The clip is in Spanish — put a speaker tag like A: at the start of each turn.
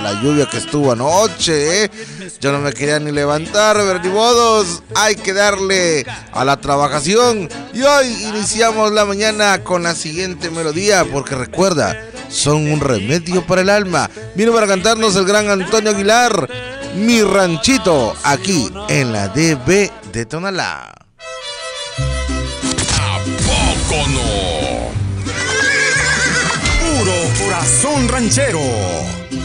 A: la lluvia que estuvo anoche, ¿eh? Yo no me quería ni levantar, pero ni modos, hay que darle a la trabajación. Y hoy iniciamos la mañana con la siguiente melodía, porque recuerda, son un remedio para el alma. Vino para cantarnos el gran Antonio Aguilar, Mi Ranchito, aquí en la DB de Tonalá.
B: ¿A poco no? Puro corazón ranchero.